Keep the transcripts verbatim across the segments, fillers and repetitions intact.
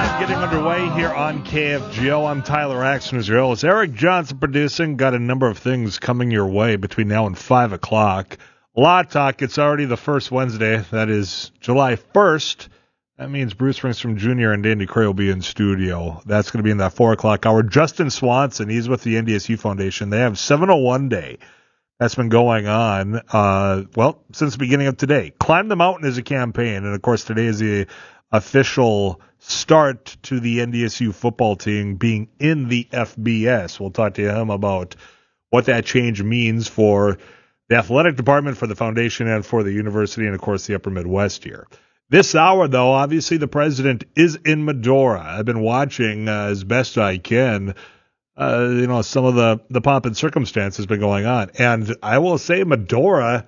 Getting underway here on K F G O. I'm Tyler Axton, as your host. Eric Johnson producing. Got a number of things coming your way between now and five o'clock. A lot of talk. It's already the first Wednesday. That is July first. That means Bruce Ringstrom Junior and Danny Cray will be in studio. That's going to be in that four o'clock hour. Justin Swanson, he's with the N D S U Foundation. They have seven oh one Day. That's been going on, uh, well, since the beginning of today. Climb the Mountain is a campaign, and of course today is the official start to the N D S U football team being in the F B S. We'll talk to him about what that change means for the athletic department, for the foundation, and for the university, and of course the Upper Midwest here. This hour, though, obviously the president is in Medora. I've been watching uh, as best I can. Uh, you know, some of the, the pomp and circumstance has been going on. And I will say Medora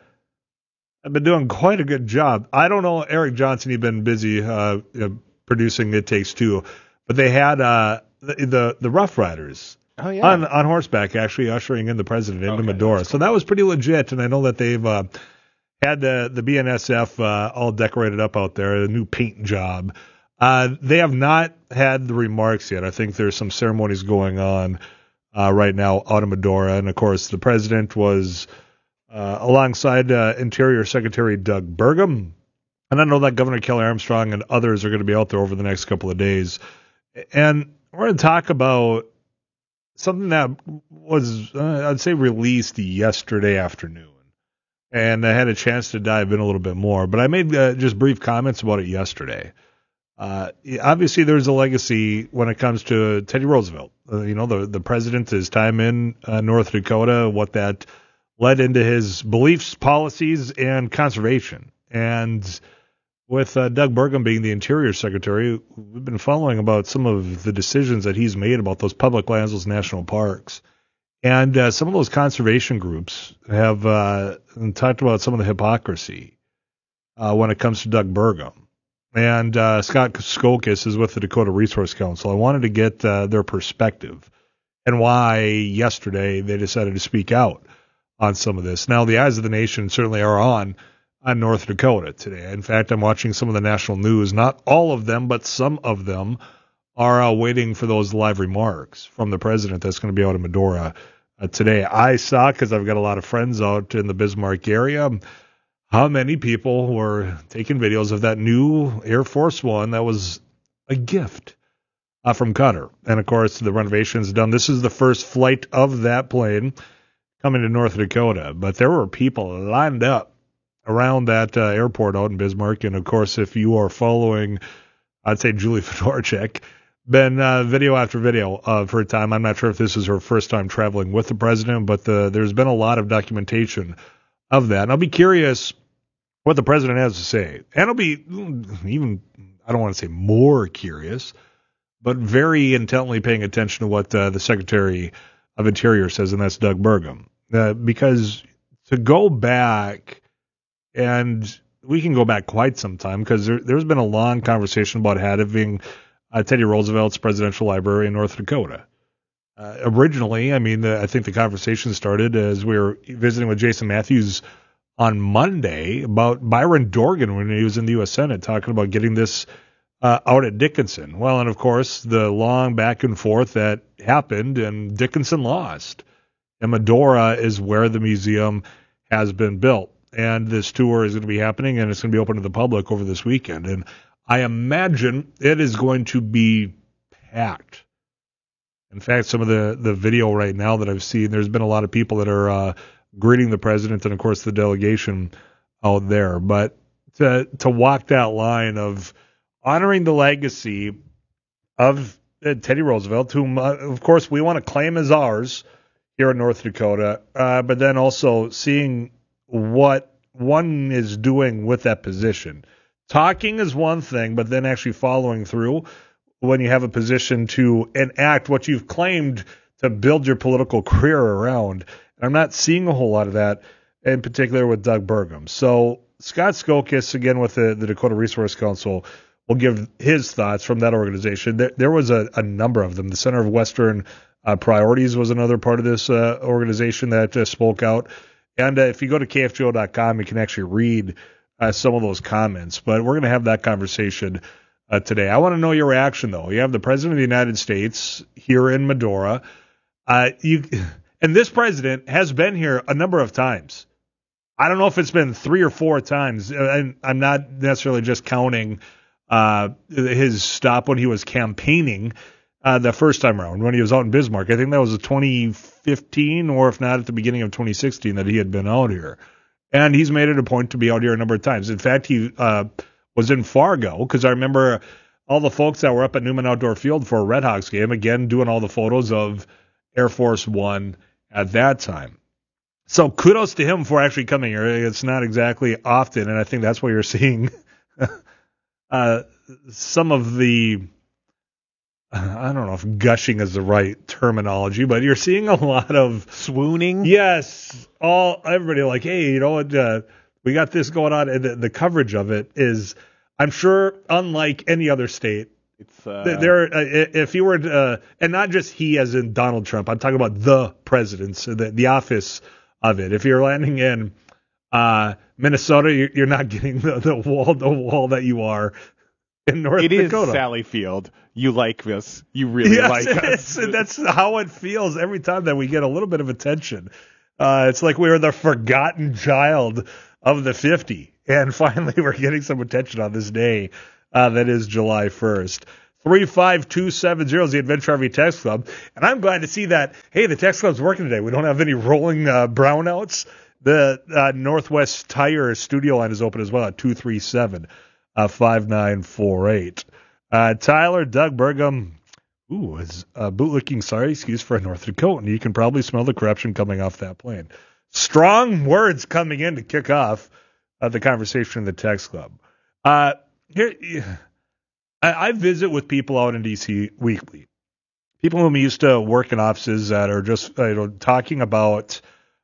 have been doing quite a good job. I don't know, Eric Johnson, you've been busy uh, you know, producing It Takes Two, but they had uh, the, the the Rough Riders oh, yeah. on, on horseback actually ushering in the president into okay, Medora. cool. So that was pretty legit, and I know that they've uh, had the, the B N S F uh, all decorated up out there, a new paint job. Uh, they have not had the remarks yet. I think there's some ceremonies going on uh, right now out of Medora. And, of course, the president was uh, alongside uh, Interior Secretary Doug Burgum. And I know that Governor Kelly Armstrong and others are going to be out there over the next couple of days. And we're going to talk about something that was, uh, I'd say, released yesterday afternoon. And I had a chance to dive in a little bit more. But I made uh, just brief comments about it yesterday. Uh, obviously, there's a legacy when it comes to Teddy Roosevelt. Uh, you know, the, the president, his time in uh, North Dakota, what that led into his beliefs, policies, and conservation. And with uh, Doug Burgum being the Interior Secretary, we've been following about some of the decisions that he's made about those public lands, those national parks. And uh, some of those conservation groups have uh, talked about some of the hypocrisy uh, when it comes to Doug Burgum. And uh, Scott Skokas is with the Dakota Resource Council. I wanted to get uh, their perspective and why yesterday they decided to speak out on some of this. Now, the eyes of the nation certainly are on, on North Dakota today. In fact, I'm watching some of the national news. Not all of them, but some of them are uh, waiting for those live remarks from the president that's going to be out in Medora uh, today. I saw, because I've got a lot of friends out in the Bismarck area, how many people were taking videos of that new Air Force One that was a gift uh, from Qatar. And, of course, the renovation's done. This is the first flight of that plane coming to North Dakota. But there were people lined up around that uh, airport out in Bismarck. And, of course, if you are following, I'd say Julie Fedorchak, been uh, video after video of her time. I'm not sure if this is her first time traveling with the president, but the, there's been a lot of documentation of that. And I'll be curious what the president has to say. And I'll be even, I don't want to say more curious, but very intently paying attention to what uh, the Secretary of Interior says, and that's Doug Burgum. Uh, because to go back, and we can go back quite some time, because there, there's been a long conversation about having uh, Teddy Roosevelt's presidential library in North Dakota. Uh, originally, I mean, the, I think the conversation started as we were visiting with Jason Matthews on Monday about Byron Dorgan when he was in the U S Senate talking about getting this uh, out at Dickinson. Well, and of course, the long back and forth that happened, and Dickinson lost. And Medora is where the museum has been built. And this tour is going to be happening, and it's going to be open to the public over this weekend. And I imagine it is going to be packed. In fact, some of the, the video right now that I've seen, there's been a lot of people that are uh, greeting the president and, of course, the delegation out there. But to to walk that line of honoring the legacy of uh, Teddy Roosevelt, whom, uh, of course, we want to claim as ours here in North Dakota, uh, but then also seeing what one is doing with that position. Talking is one thing, but then actually following through when you have a position to enact what you've claimed to build your political career around. I'm not seeing a whole lot of that, in particular with Doug Burgum. So Scott Skokas, again with the, the Dakota Resource Council, will give his thoughts from that organization. There, there was a, a number of them. The Center of Western uh, Priorities was another part of this uh, organization that uh, spoke out. And uh, if you go to K F G O dot com, you can actually read uh, some of those comments. But we're going to have that conversation uh, today. I want to know your reaction, though. You have the President of the United States here in Medora. Uh, you, and this president has been here a number of times. I don't know if it's been three or four times. And I'm not necessarily just counting uh, his stop when he was campaigning uh, the first time around, when he was out in Bismarck. I think that was twenty fifteen, or if not at the beginning of twenty sixteen, that he had been out here. And he's made it a point to be out here a number of times. In fact, he uh, was in Fargo, because I remember all the folks that were up at Newman Outdoor Field for a Red Hawks game, again, doing all the photos of Air Force One at that time. So kudos to him for actually coming here. It's not exactly often, and I think that's why you're seeing uh, some of the, I don't know if gushing is the right terminology, but you're seeing a lot of swooning. Yes, all everybody like, hey, you know what? Uh, we got this going on, and the, the coverage of it is, I'm sure, unlike any other state. It's uh, there, uh, if you were, uh, and not just he, as in Donald Trump. I'm talking about the presidents, the the office of it. If you're landing in uh, Minnesota, you're, you're not getting the, the wall the wall that you are in North it Dakota. It is Sally Field. You like this. You really yes, like us. That's how it feels every time that we get a little bit of attention. Uh, it's like we were the forgotten child of the fifty. And finally, we're getting some attention on this day. Uh, that is July first. three five two seven zero is the Adventure R V Text Club. And I'm glad to see that, hey, the Text Club's working today. We don't have any rolling uh, brownouts. The uh, Northwest Tire studio line is open as well at two three seven, five nine four eight. Uh, Tyler, Doug Burgum, ooh, is uh, bootlicking sorry excuse for a North Dakotan. You can probably smell the corruption coming off that plane. Strong words coming in to kick off uh, the conversation in the Text Club. Uh, Here, I, I visit with people out in D C weekly. People who used to work in offices that are just you know talking about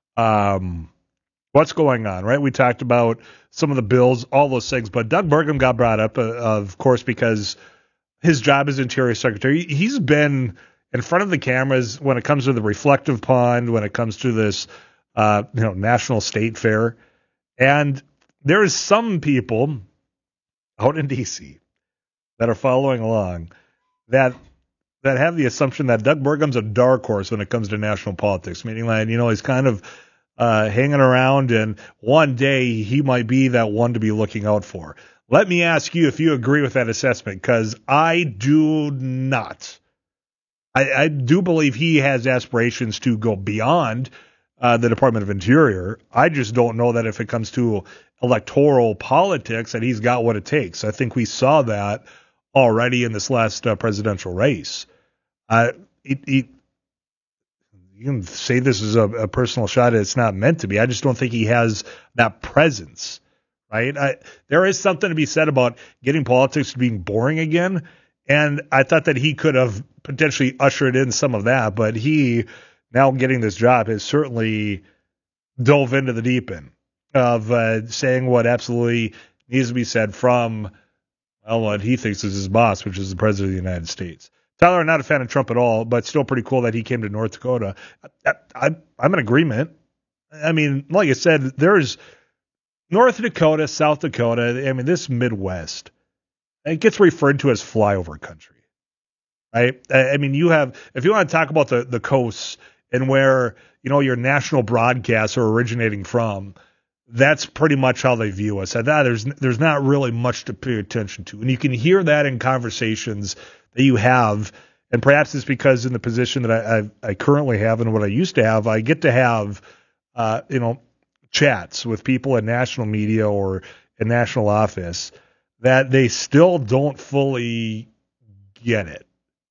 um, what's going on. Right? We talked about some of the bills, all those things. But Doug Burgum got brought up, uh, of course, because his job as Interior Secretary. He's been in front of the cameras when it comes to the reflective pond, when it comes to this uh, you know National State Fair, and there is some people out in D C that are following along that that have the assumption that Doug Burgum's a dark horse when it comes to national politics, meaning that, you know, he's kind of uh, hanging around and one day he might be that one to be looking out for. Let me ask you if you agree with that assessment, because I do not. I, I do believe he has aspirations to go beyond uh, the Department of Interior. I just don't know that if it comes to electoral politics that he's got what it takes. I think we saw that already in this last uh, presidential race. Uh, it, it, you can say this is a, a personal shot. It's not meant to be. I just don't think he has that presence, right? I, there is something to be said about getting politics to being boring again. And I thought that he could have potentially ushered in some of that, but he, now getting this job, has certainly dove into the deep end of uh, saying what absolutely needs to be said from, well, what he thinks is his boss, which is the President of the United States. Tyler, not a fan of Trump at all, but still pretty cool that he came to North Dakota. I, I, I'm in agreement. I mean, like I said, there's North Dakota, South Dakota. I mean, this Midwest, it gets referred to as flyover country, right? I, I mean, you have, if you want to talk about the, the coasts and where, you know, your national broadcasts are originating from, that's pretty much how they view us. I thought there's there's not really much to pay attention to. And you can hear that in conversations that you have. And perhaps it's because in the position that I, I, I currently have and what I used to have, I get to have, uh, you know, chats with people in national media or in national office that they still don't fully get it.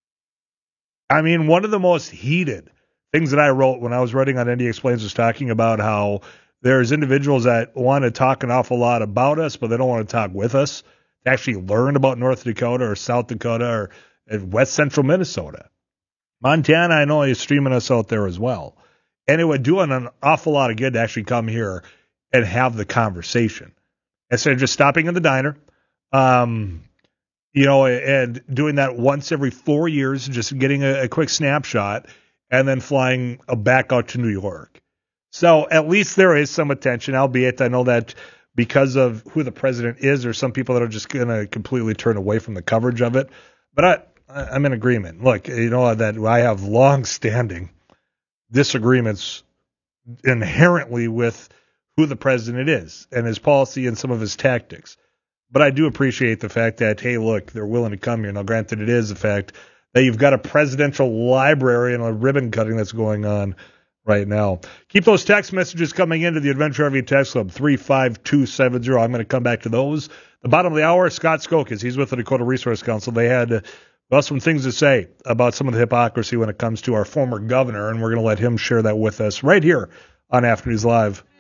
I mean, one of the most heated things that I wrote when I was writing on Indy Explains was talking about how there's individuals that want to talk an awful lot about us, but they don't want to talk with us to actually learn about North Dakota or South Dakota or West Central Minnesota. Montana, I know is streaming us out there as well. And it would do an awful lot of good to actually come here and have the conversation instead of just stopping in the diner, um, you know, and doing that once every four years, just getting a, a quick snapshot and then flying back out to New York. So at least there is some attention, albeit I know that because of who the president is. There's some people that are just going to completely turn away from the coverage of it. But I, I'm in agreement. Look, you know that I have long-standing disagreements inherently with who the president is and his policy and some of his tactics. But I do appreciate the fact that, hey, look, they're willing to come here. Now, granted, it is the fact that you've got a presidential library and a ribbon cutting that's going on right now. Keep those text messages coming into the Adventure R V Text Club, three five two seven zero. I'm going to come back to those. The bottom of the hour, Scott Skokis. He's with the Dakota Resource Council. They had uh, well, some things to say about some of the hypocrisy when it comes to our former governor, and we're going to let him share that with us right here on Afternoons Live.